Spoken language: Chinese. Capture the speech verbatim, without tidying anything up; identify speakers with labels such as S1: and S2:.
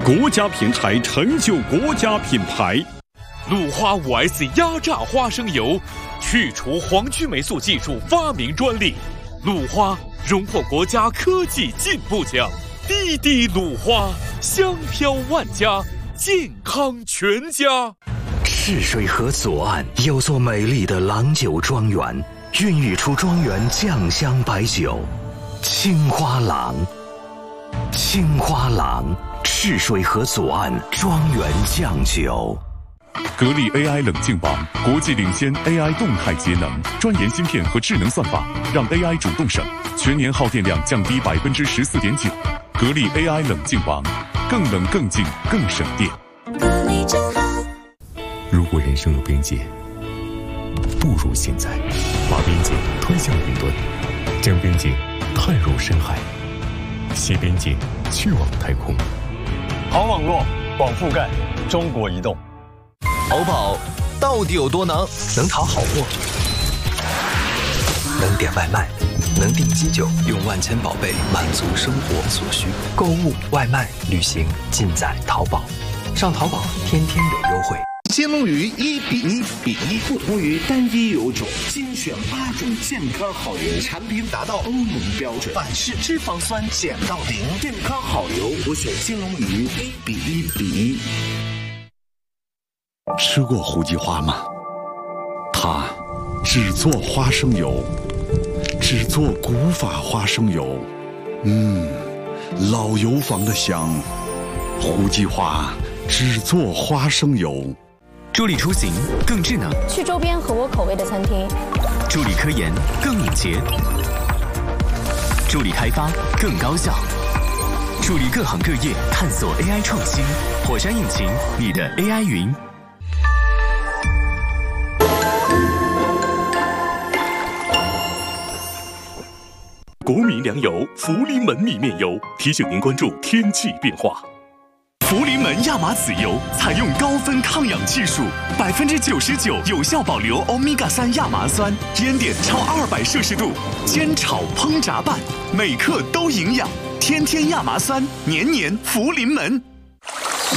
S1: 国家品牌成就国家品牌。
S2: 鲁花 五 S 压榨花生油，去除黄曲霉素技术发明专利。鲁花荣获国家科技进步奖。滴滴鲁花，香飘万家，健康全家。
S3: 赤水河左岸有座美丽的郎酒庄园，孕育出庄园酱香白酒青花郎。青花郎，赤水河左岸庄园酱酒。
S4: 格力 A I 冷静榜，国际领先 A I 动态节能，专研芯片和智能算法，让 A I 主动省，全年耗电量降低百分之十四点九。格力 A I 冷静榜，更冷更静更省电。
S5: 格力真好。
S6: 如果人生有边界，不如现在，把边界推向云端，将边界探入深海，携边界去往太空。
S7: 好网络，广覆盖，中国移动。
S8: 淘宝到底有多能？
S3: 能淘好货，能点外卖，能订机酒，用万千宝贝满足生活所需。购物、外卖、旅行，尽在淘宝。上淘宝，天天有优惠。
S9: 金龙鱼一比一比一，不同于单一油种，精选八种健康好油，产品达到欧盟标准，反式脂肪酸减到零，健康好油，我选金龙鱼一比一比一。
S10: 吃过胡记花吗？它只做花生油，只做古法花生油，嗯，老油坊的香。胡记花只做花生油。
S11: 助力出行更智能，
S12: 去周边合我口味的餐厅；
S11: 助力科研更敏捷，助力开发更高效，助力各行各业探索 A I 创新。火山引擎，你的 A I 云。
S13: 国民粮油福临门米面油提醒您关注天气变化。福临门亚麻籽油采用高分抗氧技术，百分之九十九有效保留欧米伽三亚麻酸，烟点超二百摄氏度，煎炒烹炸拌，每克都营养。天天亚麻酸，年年福临门。